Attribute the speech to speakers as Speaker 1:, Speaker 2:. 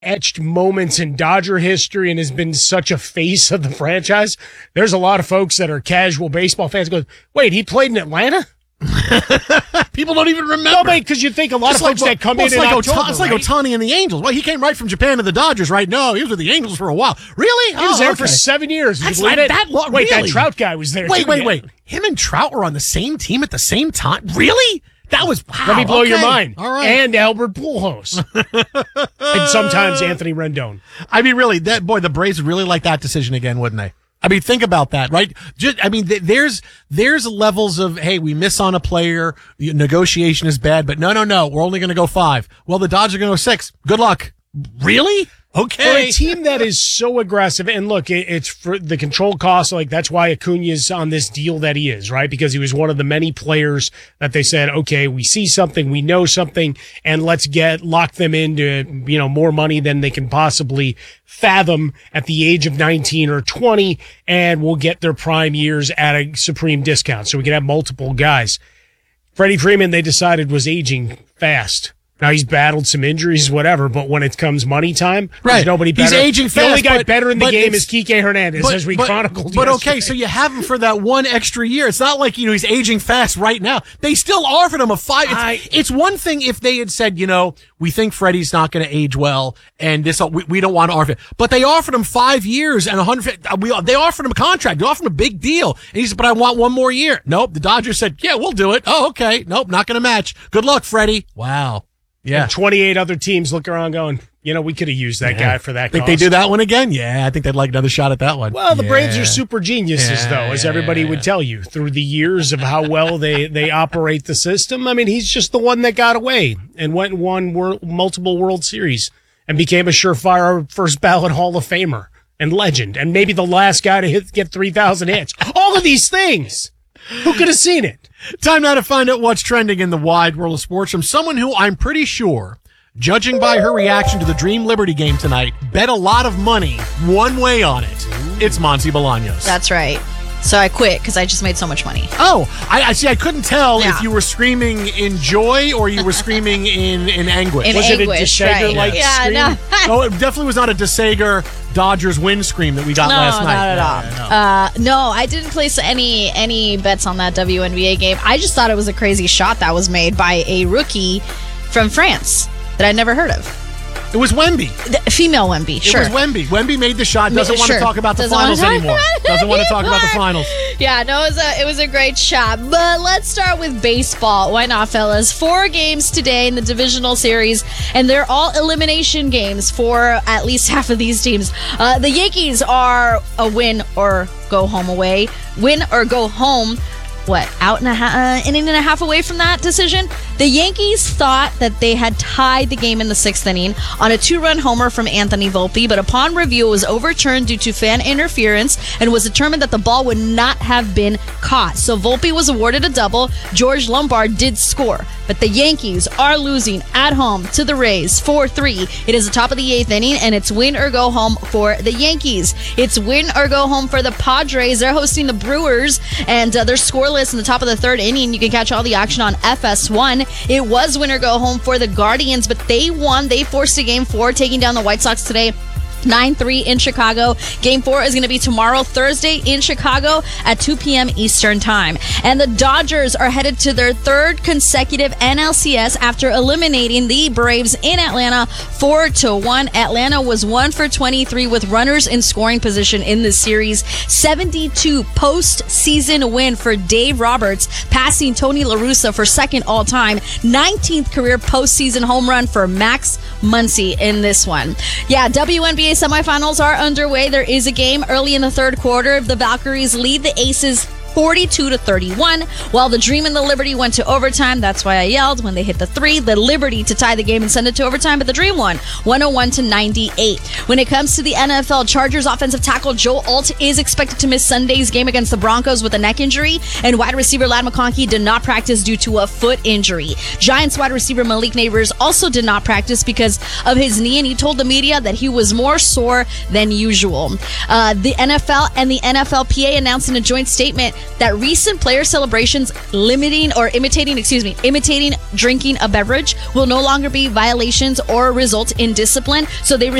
Speaker 1: etched moments in Dodger history and has been such a face of the franchise. There's a lot of folks that are casual baseball fans going, wait, he played in Atlanta?
Speaker 2: People don't even remember.
Speaker 1: No, mate, because you think a lot of folks that come in October,
Speaker 2: it's like Ohtani and the Angels. Well, he came right from Japan to the Dodgers, right? No, he was with the Angels for a while. Really?
Speaker 1: He was there for 7 years.
Speaker 2: That's like that long.
Speaker 1: Wait,
Speaker 2: really?
Speaker 1: that Trout guy was there.
Speaker 2: Wait. Him and Trout were on the same team at the same time? Really? That was, wow.
Speaker 1: Let me blow your mind.
Speaker 2: All right.
Speaker 1: And Albert Pujols. And sometimes Anthony Rendon.
Speaker 2: I mean, really, the Braves would really like that decision again, wouldn't they? I mean, think about that, right? There's levels of, hey, we miss on a player, negotiation is bad, but no, we're only going to go 5. Well, the Dodgers are going to go 6. Good luck. Really? Okay.
Speaker 1: For a team that is so aggressive, and look, it's for the control cost, like that's why Acuna's on this deal that he is, right? Because he was one of the many players that they said, okay, we see something, we know something, and let's lock them into, more money than they can possibly fathom at the age of 19 or 20, and we'll get their prime years at a supreme discount. So we can have multiple guys. Freddie Freeman, they decided, was aging fast. Now, he's battled some injuries, whatever, but when it comes money time, there's nobody better.
Speaker 2: He's aging fast.
Speaker 1: The only guy better in the game is Kike Hernandez, as we chronicled
Speaker 2: But
Speaker 1: yesterday.
Speaker 2: okay, so you have him for that one extra year. It's not like, he's aging fast right now. They still offered him a 5. It's one thing if they had said, we think Freddie's not going to age well, and we don't want to offer it. But they offered him 5 years and they offered him a contract. They offered him a big deal. And he said, but I want one more year. Nope. The Dodgers said, yeah, we'll do it. Oh, okay. Nope, not going to match. Good luck, Freddie. Wow. Yeah.
Speaker 1: And 28 other teams look around going, we could have used that guy for that
Speaker 2: Think they do that one again? Yeah, I think they'd like another shot at that one.
Speaker 1: Well, the Braves are super geniuses, though, as everybody would tell you, through the years of how well they operate the system. I mean, he's just the one that got away and went and won multiple World Series and became a surefire first ballot Hall of Famer and legend and maybe the last guy to get 3,000 hits. All of these things. Who could have seen it?
Speaker 2: Time now to find out what's trending in the wide world of sports from someone who I'm pretty sure, judging by her reaction to the Dream Liberty game tonight, bet a lot of money one way on it. It's Monty Bolaños.
Speaker 3: That's right. So I quit because I just made so much money.
Speaker 2: Oh, I see. I couldn't tell if you were screaming in joy or you were screaming in anguish.
Speaker 1: Was it a DeSager-like scream?
Speaker 3: No.
Speaker 2: Oh, it definitely was not a DeSager Dodgers win scream that we got last night.
Speaker 3: Not at all. No, I didn't place any bets on that WNBA game. I just thought it was a crazy shot that was made by a rookie from France that I'd never heard of.
Speaker 2: It was Wemby.
Speaker 3: Female Wemby, sure.
Speaker 2: It was Wemby. Wemby made the shot. Doesn't want to talk about the finals anymore. Doesn't want to talk about the finals.
Speaker 3: Yeah, no, it was a great shot. But let's start with baseball. Why not, fellas? 4 games today in the divisional series, and they're all elimination games for at least half of these teams. The Yankees are a win or go home away. Win or go home. Inning and a half away from that decision? The Yankees thought that they had tied the game in the 6th inning on a 2-run homer from Anthony Volpe, but upon review it was overturned due to fan interference and was determined that the ball would not have been caught. So Volpe was awarded a double. George Lombard did score, but the Yankees are losing at home to the Rays 4-3. It is the top of the 8th inning, and it's win or go home for the Yankees. It's win or go home for the Padres. They're hosting the Brewers, and they're scoreless in the top of the 3rd inning. You can catch all the action on FS1. It was win or go home for the Guardians, but they won. They forced a Game 4, taking down the White Sox today 9-3 in Chicago. Game 4 is going to be tomorrow, Thursday, in Chicago at 2 p.m. Eastern Time. And the Dodgers are headed to their 3rd consecutive NLCS after eliminating the Braves in Atlanta 4-1. Atlanta was 1 for 23 with runners in scoring position in this series. 72 postseason win for Dave Roberts, passing Tony La Russa for 2nd all-time. 19th career postseason home run for Max Muncy in this one. Yeah, WNBA semifinals are underway. There is a game early in the 3rd quarter. The Valkyries lead the Aces 42-31, while the Dream and the Liberty went to overtime. That's why I yelled when they hit the 3. The Liberty to tie the game and send it to overtime, but the Dream won 101-98. When it comes to the NFL, Chargers offensive tackle Joe Alt is expected to miss Sunday's game against the Broncos with a neck injury, and wide receiver Ladd McConkey did not practice due to a foot injury. Giants wide receiver Malik Neighbors also did not practice because of his knee, and he told the media that he was more sore than usual. The NFL and the NFLPA announced in a joint statement that recent player celebrations imitating drinking a beverage will no longer be violations or result in discipline. So they